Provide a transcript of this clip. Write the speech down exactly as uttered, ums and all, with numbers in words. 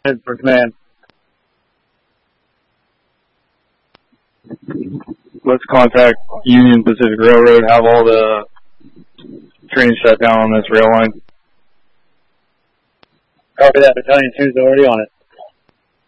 for command. Let's contact Union Pacific Railroad, have all the trains shut down on this rail line. Copy that. Battalion two is already on it.